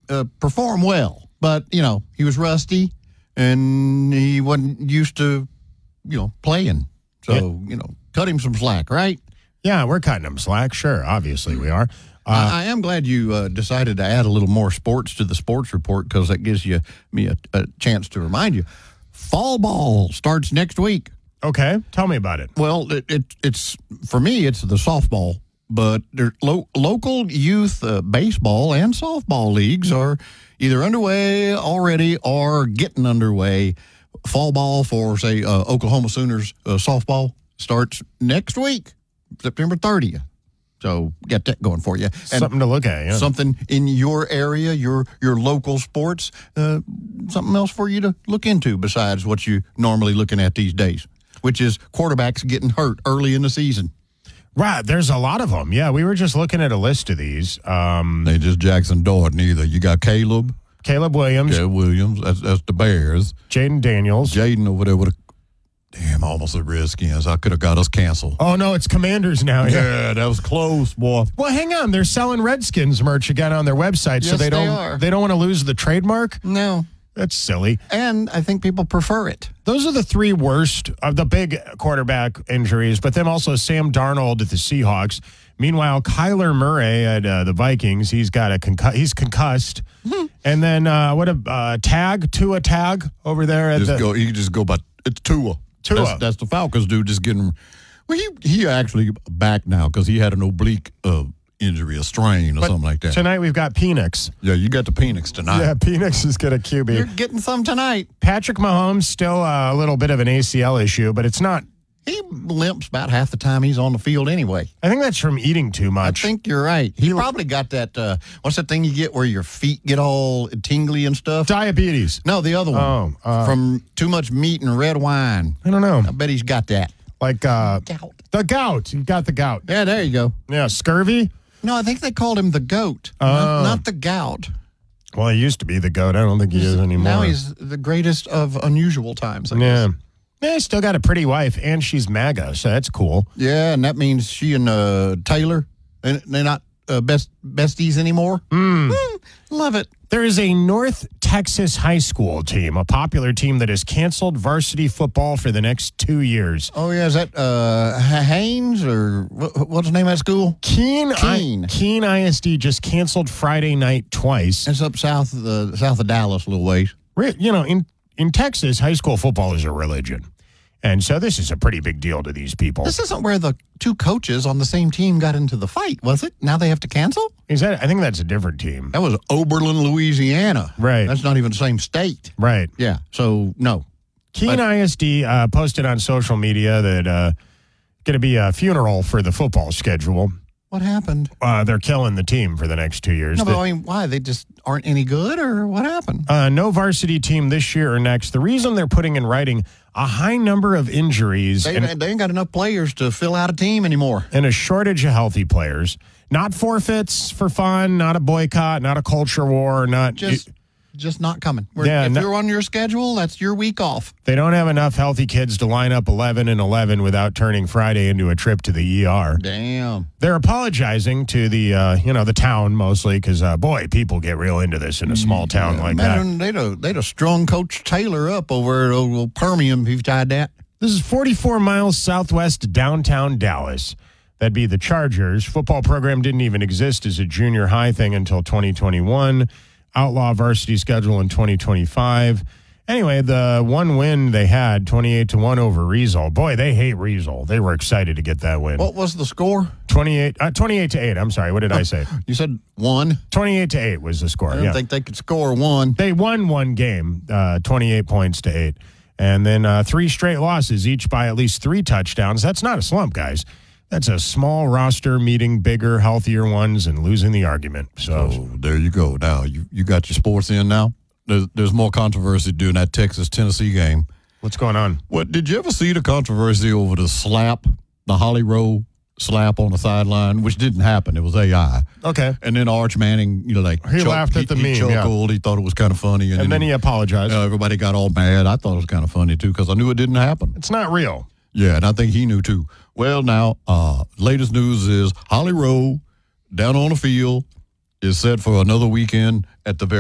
perform well, but, he was rusty and he wasn't used to, playing. So, cut him some slack, right? Yeah, we're cutting him slack. Sure, obviously we are. I am glad you decided to add a little more sports to the sports report because that gives me a chance to remind you. Fall ball starts next week. Okay, tell me about it. Well, it's for me, it's the softball, but local youth baseball and softball leagues are either underway already or getting underway. Fall ball for, say, Oklahoma Sooners softball starts next week, September 30th. So get that going for you. And something to look at, yeah. Something in your area, your local sports, something else for you to look into besides what you're normally looking at these days, which is quarterbacks getting hurt early in the season. Right, there's a lot of them. Yeah, we were just looking at a list of these. They just Jackson Dawson either. You got Caleb Williams. Yeah, Williams. That's the Bears. Jaden Daniels. Jaden over there with damn, almost the Redskins. I could have got us canceled. Oh, no, it's Commanders now. Yeah, that was close, boy. Well, hang on. They're selling Redskins merch again on their website, yes, so they don't want to lose the trademark? No. That's silly. And I think people prefer it. Those are the three worst of the big quarterback injuries, but then also Sam Darnold at the Seahawks. Meanwhile, Kyler Murray at the Vikings, he's got he's concussed. Mm-hmm. And then Tua Tag over there at you can just go by it's Tua. That's the Falcons dude just getting. Well, he actually back now because he had an oblique injury, a strain or something like that. Tonight we've got Penix. Yeah, you got the Penix tonight. Yeah, Penix is going to QB. You're getting some tonight. Patrick Mahomes still a little bit of an ACL issue, but it's not. He limps about half the time he's on the field anyway. I think that's from eating too much. I think you're right. He probably got that, what's that thing you get where your feet get all tingly and stuff? Diabetes. No, the other one. From too much meat and red wine. I don't know. I bet he's got that. Like gout. The gout. You got the gout. Yeah, there you go. Yeah, scurvy? No, I think they called him the goat, not the gout. Well, he used to be the goat. I don't think he is anymore. Now he's the greatest of unusual times, I guess. Yeah. Yeah, he's still got a pretty wife, and she's MAGA, so that's cool. Yeah, and that means she and Taylor, they're not besties anymore. Love it. There is a North Texas high school team, a popular team that has canceled varsity football for the next 2 years. Oh, yeah. Is that Haynes or what's the name of that school? Keene ISD just canceled Friday night twice. It's up south of Dallas a little ways. In Texas, high school football is a religion. And so this is a pretty big deal to these people. This isn't where the two coaches on the same team got into the fight, was it? Now they have to cancel? I think that's a different team. That was Oberlin, Louisiana. Right. That's not even the same state. Right. Yeah. So, no. Keene ISD posted on social media that going to be a funeral for the football schedule. What happened? They're killing the team for the next 2 years. No, but I mean, why? They just aren't any good, or what happened? No varsity team this year or next. The reason they're putting in writing a high number of injuries. They ain't got enough players to fill out a team anymore. And a shortage of healthy players. Not forfeits for fun, not a boycott, not a culture war, not... Just not coming. If you're on your schedule, that's your week off. They don't have enough healthy kids to line up 11 and 11 without turning Friday into a trip to the ER. Damn. They're apologizing to the the town mostly because, people get real into this in a small town like that. They'd have strung Coach Taylor up over at old Permian if he tried that. This is 44 miles southwest of downtown Dallas. That'd be the Chargers. Football program didn't even exist as a junior high thing until 2021. Outlaw varsity schedule in 2025. Anyway, the one win they had, 28-1 over Riesel. Boy, they hate Riesel. They were excited to get that win. What was the score? 28-8. I'm sorry. What did I say? You said 1? 28-8 was the score. I didn't think they could score 1. They won one game, 28 points to 8. And then 3 straight losses, each by at least 3 touchdowns. That's not a slump, guys. That's a small roster meeting bigger, healthier ones and losing the argument. So there you go. Now, you got your sports in now? There's more controversy during that Texas-Tennessee game. What's going on? What did you ever see the controversy over the Holly Rowe slap on the sideline, which didn't happen. It was AI. Okay. And then Arch Manning, he laughed at the meme. He chuckled. Yeah. He thought it was kind of funny. And then he apologized. Everybody got all mad. I thought it was kind of funny, too, because I knew it didn't happen. It's not real. Yeah, and I think he knew, too. Well, now, latest news is Holly Rowe down on the field is set for another weekend at the very